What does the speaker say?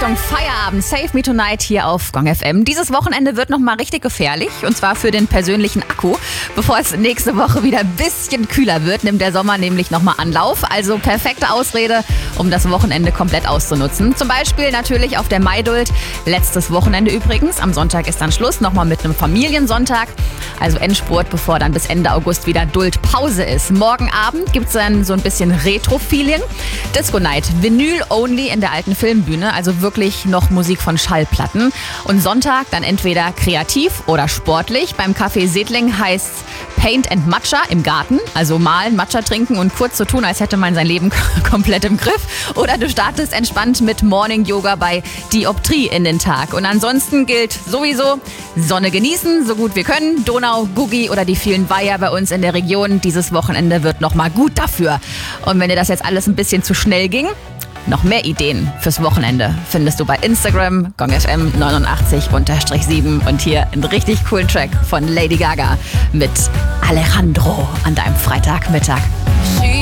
Richtung Feierabend. Save Me Tonight hier auf Gong FM. Dieses Wochenende wird nochmal richtig gefährlich. Und zwar für den persönlichen Akku. Bevor es nächste Woche wieder ein bisschen kühler wird, nimmt der Sommer nämlich nochmal Anlauf. Also perfekte Ausrede, um das Wochenende komplett auszunutzen. Zum Beispiel natürlich auf der Maidult. Letztes Wochenende übrigens. Am Sonntag ist dann Schluss. Nochmal mit einem Familiensonntag. Also Endspurt, bevor dann bis Ende August wieder Duld-Pause ist. Morgen Abend gibt es dann so ein bisschen Retro-Feeling. Disco Night, Vinyl only in der alten Filmbühne, also wirklich noch Musik von Schallplatten. Und Sonntag dann entweder kreativ oder sportlich. Beim Café Sedling heißt's Paint and Matcha im Garten, also malen, Matcha trinken und kurz so tun, als hätte man sein Leben komplett im Griff. Oder du startest entspannt mit Morning Yoga bei Dioptrie in den Tag. Und ansonsten gilt sowieso Sonne genießen, so gut wir können. Donau, Guggi oder die vielen Weiher bei uns in der Region. Dieses Wochenende wird nochmal gut dafür. Und wenn dir das jetzt alles ein bisschen zu schnell ging, noch mehr Ideen fürs Wochenende findest du bei Instagram GongFM 89_7 und hier einen richtig coolen Track von Lady Gaga mit Alejandro an deinem Freitagmittag.